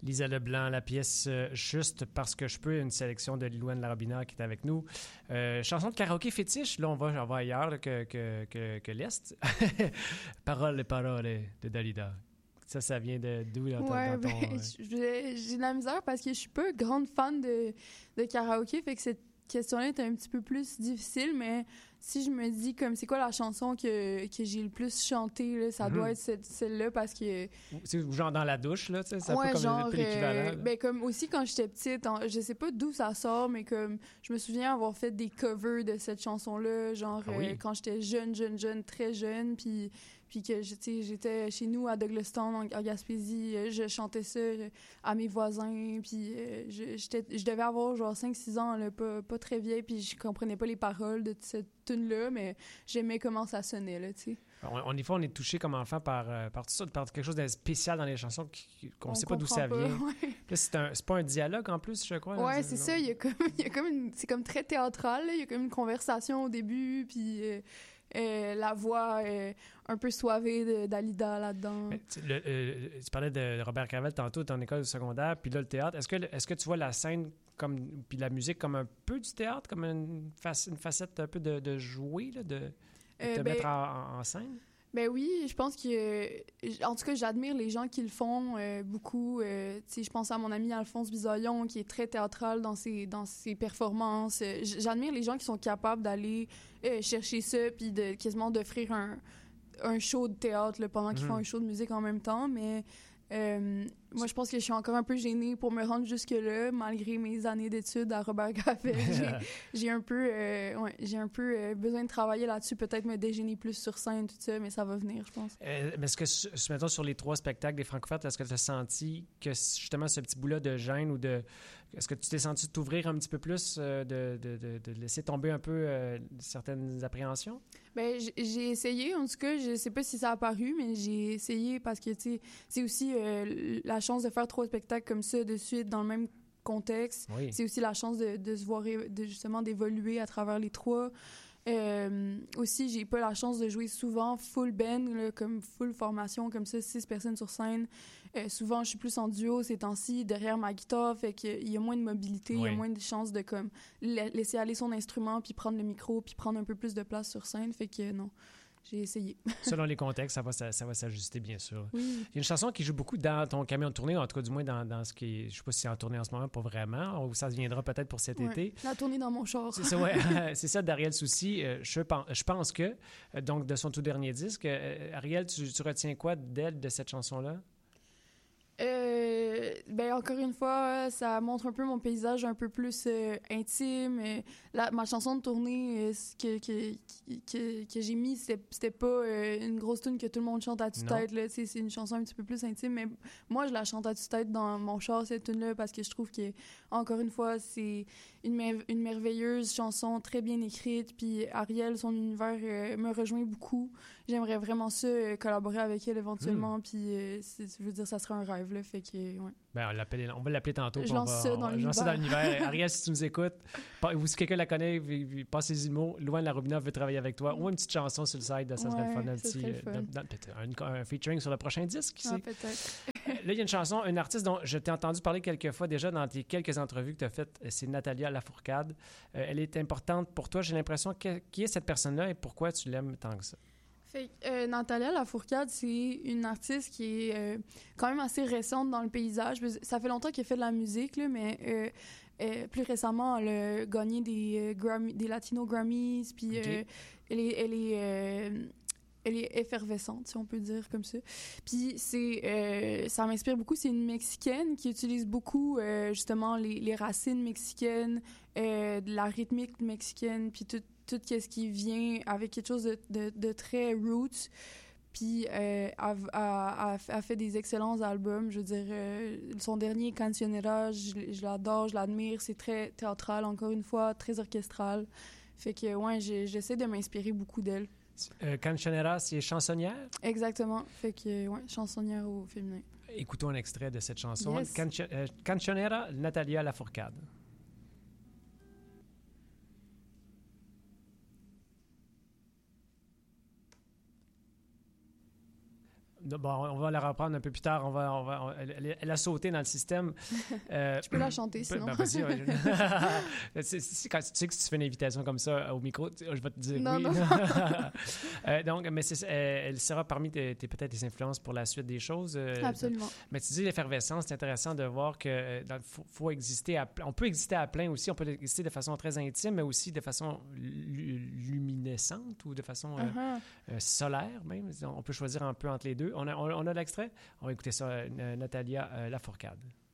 Lisa Leblanc, la pièce Juste parce que je peux, une sélection de Lilouane Larobina qui est avec nous. Chanson de karaoké fétiche, là on va ailleurs là, que l'Est. Paroles de Dalida. Ça vient d'où dans ton... J'ai de la misère parce que je suis pas grande fan de karaoké, fait que cette question-là est un petit peu plus difficile, mais si je me dis comme c'est quoi la chanson que j'ai le plus chanté, là, ça doit être celle-là parce que... C'est genre dans la douche, là, tu sais, c'est un peu comme genre, un peu l'équivalent. Ben comme aussi quand j'étais petite, je sais pas d'où ça sort, mais comme je me souviens avoir fait des covers de cette chanson-là, genre quand j'étais jeune, très jeune, puis que j'étais chez nous à Douglaston en Gaspésie, je chantais ça à mes voisins, puis je devais avoir genre 5-6 ans, là, pas très vieille, puis je comprenais pas les paroles de cette tune-là, mais j'aimais comment ça sonnait, là, tu sais. Des fois, on est touché comme enfant par tout ça, par quelque chose de spécial dans les chansons qu'on ne sait pas d'où ça vient. Ouais. Là, c'est pas un dialogue en plus, je crois. Ouais, c'est ça. C'est comme très théâtral. Là. Il y a comme une conversation au début, puis la voix un peu soivée d'Alida là-dedans. Tu parlais de Robert Gravel tantôt, ton école secondaire, puis là, le théâtre. Est-ce que tu vois la scène puis la musique comme un peu du théâtre, comme une facette un peu de jouer, là, de te mettre en scène? Ben oui, je pense que... En tout cas, j'admire les gens qui le font beaucoup. Tu sais, je pense à mon ami Alphonse Bisaillon, qui est très théâtral dans ses performances. J'admire les gens qui sont capables d'aller chercher ça, puis quasiment d'offrir un show de théâtre là, pendant qu'ils font un show de musique en même temps, mais... moi, je pense que je suis encore un peu gênée pour me rendre jusque-là, malgré mes années d'études à Robert Gravel. J'ai un peu besoin de travailler là-dessus, peut-être me dégêner plus sur scène, tout ça, mais ça va venir, je pense. Mais est-ce que, mettons, sur les 3 spectacles des Francophones, est-ce que tu as senti que justement ce petit bout-là de gêne ou de... Est-ce que tu t'es senti t'ouvrir un petit peu plus, de laisser tomber un peu certaines appréhensions? Ben, j'ai essayé, en tout cas, je sais pas si ça a apparu, mais j'ai essayé parce que, tu sais, c'est aussi la chance de faire 3 spectacles comme ça de suite dans le même contexte. Oui. C'est aussi la chance de se voir, justement, d'évoluer à travers les 3. Aussi, j'ai pas la chance de jouer souvent full band, là, comme full formation, comme ça, 6 personnes sur scène. Souvent, je suis plus en duo ces temps-ci, derrière ma guitare, fait qu'il y a moins de mobilité, il y a moins de chances de comme laisser aller son instrument, puis prendre le micro, puis prendre un peu plus de place sur scène, fait que non. J'ai essayé. Selon les contextes, ça va s'ajuster, bien sûr. Oui. Il y a une chanson qui joue beaucoup dans ton camion de tournée, en tout cas, du moins dans ce qui est... Je ne sais pas si c'est en tournée en ce moment, pas vraiment, ou ça viendra peut-être pour cet été. La tournée dans mon char. C'est ça, c'est ça, d'Ariel Soucy. Je pense que, donc, de son tout dernier disque, Ariel, tu retiens quoi d'elle, de cette chanson-là? Ben encore une fois, ça montre un peu mon paysage un peu plus intime. Ma chanson de tournée que j'ai mis, c'était pas une grosse tune que tout le monde chante à tue-tête. Là. C'est une chanson un petit peu plus intime, mais moi, je la chante à tue-tête dans mon char, cette tune-là, parce que je trouve que, encore une fois, c'est une merveilleuse chanson, très bien écrite, puis Ariel, son univers me rejoint beaucoup. J'aimerais vraiment ça, collaborer avec elle éventuellement, puis je veux dire, ça serait un rêve, là, fait que, ouais. Ben, on va l'appeler tantôt. Je lance ça dans l'univers. Ariel, si tu nous écoutes, ou si quelqu'un la connaît, passez-y le mot. Louane Larobina veut travailler avec toi. Ou une petite chanson sur le site, ça serait le fun. Peut-être un featuring sur le prochain disque, qui sait. Peut-être. Là, il y a une chanson, une artiste dont je t'ai entendu parler quelques fois déjà dans tes quelques entrevues que tu as faites, c'est Natalia Lafourcade. Elle est importante pour toi. J'ai l'impression qui est cette personne-là et pourquoi tu l'aimes tant que ça? Fait Natalia Lafourcade, c'est une artiste qui est quand même assez récente dans le paysage. Ça fait longtemps qu'elle fait de la musique, là, mais plus récemment, elle a gagné des Latino Grammys, puis elle est effervescente, si on peut dire comme ça. Puis ça m'inspire beaucoup. C'est une Mexicaine qui utilise beaucoup justement les racines mexicaines, de la rythmique mexicaine, puis tout ce qui vient avec quelque chose de très roots. Puis a fait des excellents albums. Je veux dire, son dernier Cancionera, je l'adore, je l'admire. C'est très théâtral, encore une fois, très orchestral. Fait que, ouais, j'essaie de m'inspirer beaucoup d'elle. Cancionera, c'est chansonnière? Exactement. Fait que, ouais, chansonnière au féminin. Écoutons un extrait de cette chanson. Yes. Cancionera, Natalia Lafourcade. bon, on va la reprendre un peu plus tard. Elle a sauté dans le système. Je peux la chanter, sinon. Ben, vas-y. Quand tu sais que si tu fais une invitation comme ça au micro, je vais te dire non, oui. Non. Donc, mais elle sera parmi peut-être tes influences pour la suite des choses. Absolument. Mais tu dis l'effervescence, c'est intéressant de voir que faut exister on peut exister à plein aussi. On peut exister de façon très intime, mais aussi de façon luminescente ou de façon solaire même. On peut choisir un peu entre les deux. On a l'extrait. On va écouter ça, Natalia Lafourcade.